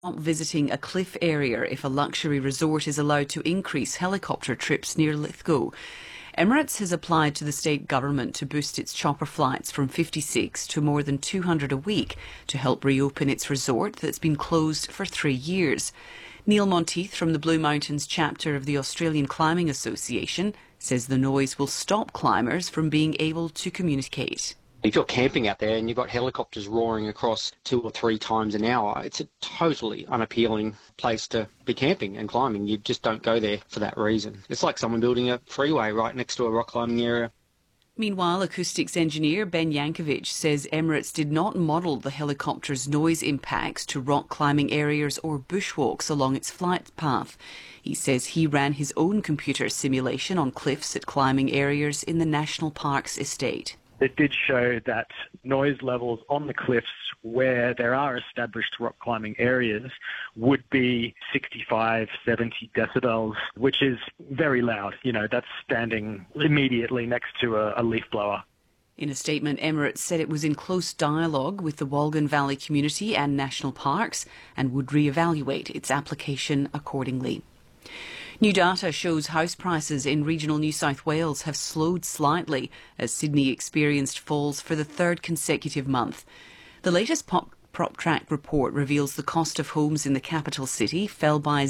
Not visiting a cliff area if a luxury resort is allowed to increase helicopter trips near Lithgow. Emirates has applied to the state government to boost its chopper flights from 56 to more than 200 a week to help reopen its resort that's been closed for 3 years. Neil Monteith from the Blue Mountains chapter of the Australian Climbing Association says the noise will stop climbers from being able to communicate. If you're camping out there and you've got helicopters roaring across 2 or 3 times an hour, it's a totally unappealing place to be camping and climbing. You just don't go there for that reason. It's like someone building a freeway right next to a rock climbing area. Meanwhile, acoustics engineer Ben Yankovic says Emirates did not model the helicopter's noise impacts to rock climbing areas or bushwalks along its flight path. He says he ran his own computer simulation on cliffs at climbing areas in the National Parks estate. It did show that noise levels on the cliffs where there are established rock climbing areas would be 65, 70 decibels, which is very loud. You know, that's standing immediately next to a leaf blower. In a statement, Emirates said it was in close dialogue with the Walgan Valley community and national parks and would re-evaluate its application accordingly. New data shows house prices in regional New South Wales have slowed slightly as Sydney experienced falls for the 3rd consecutive month. The latest PropTrack report reveals the cost of homes in the capital city fell by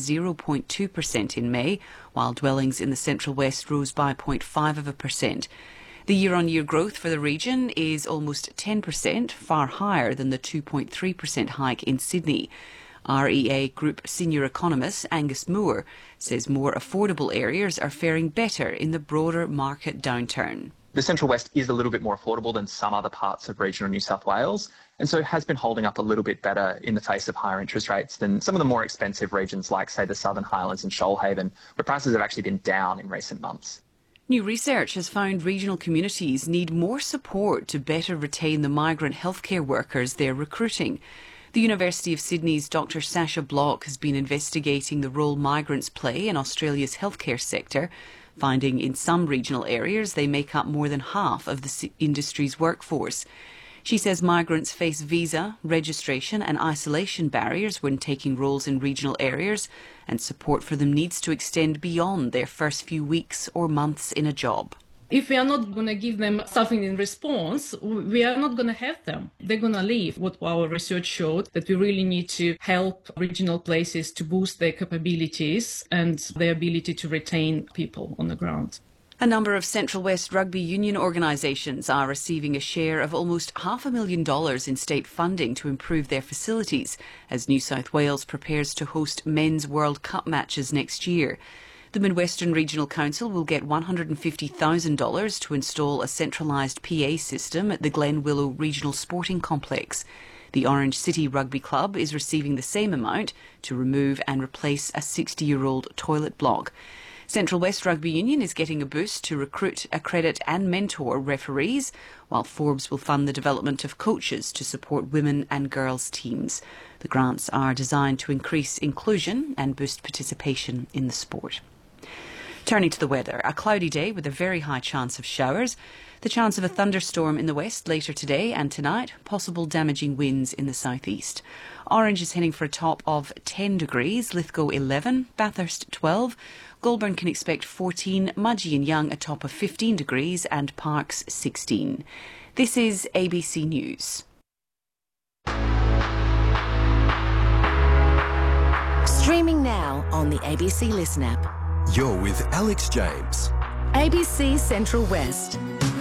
0.2% in May, while dwellings in the Central West rose by 0.5%. The year-on-year growth for the region is almost 10%, far higher than the 2.3% hike in Sydney. REA Group senior economist Angus Moore says more affordable areas are faring better in the broader market downturn. The Central West is a little bit more affordable than some other parts of regional New South Wales, and so it has been holding up a little bit better in the face of higher interest rates than some of the more expensive regions like, say, the Southern Highlands and Shoalhaven, where prices have actually been down in recent months. New research has found regional communities need more support to better retain the migrant healthcare workers they're recruiting. The University of Sydney's Dr Sasha Block has been investigating the role migrants play in Australia's healthcare sector, finding in some regional areas they make up more than half of the industry's workforce. She says migrants face visa, registration and isolation barriers when taking roles in regional areas, and support for them needs to extend beyond their first few weeks or months in a job. If we are not going to give them something in response, we are not going to have them. They're going to leave. What our research showed, that we really need to help regional places to boost their capabilities and their ability to retain people on the ground. A number of Central West Rugby Union organisations are receiving a share of almost $500,000 in state funding to improve their facilities as New South Wales prepares to host men's World Cup matches next year. The Mid-Western Regional Council will get $150,000 to install a centralised PA system at the Glen Willow Regional Sporting Complex. The Orange City Rugby Club is receiving the same amount to remove and replace a 60-year-old toilet block. Central West Rugby Union is getting a boost to recruit, accredit and mentor referees, while Forbes will fund the development of coaches to support women and girls teams. The grants are designed to increase inclusion and boost participation in the sport. Turning to the weather, a cloudy day with a very high chance of showers. The chance of a thunderstorm in the west later today and tonight. Possible damaging winds in the southeast. Orange is heading for a top of 10 degrees. Lithgow 11. Bathurst 12. Goulburn can expect 14. Mudgee and Young a top of 15 degrees. And Parkes 16. This is ABC News. Streaming now on the ABC Listen app. You're with Alex James. ABC Central West.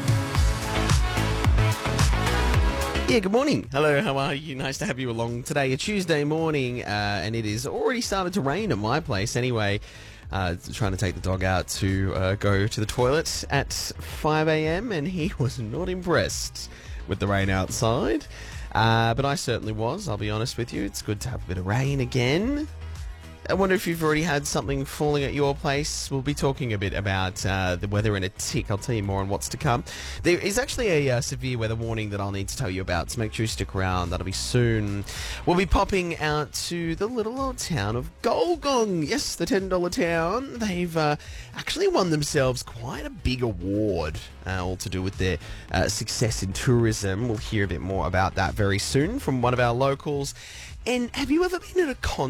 Yeah, good morning. Hello, how are you? Nice to have you along today. A Tuesday morning, and it is already started to rain at my place anyway. Trying to take the dog out to go to the toilet at 5 a.m. and he was not impressed with the rain outside. But I certainly was, I'll be honest with you. It's good to have a bit of rain again. I wonder if you've already had something falling at your place. We'll be talking a bit about the weather in a tick. I'll tell you more on what's to come. There is actually a severe weather warning that I'll need to tell you about, so make sure you stick around. That'll be soon. We'll be popping out to the little old town of Golgong. Yes, the $10 town. They've actually won themselves quite a big award, all to do with their success in tourism. We'll hear a bit more about that very soon from one of our locals. And have you ever been at a concert?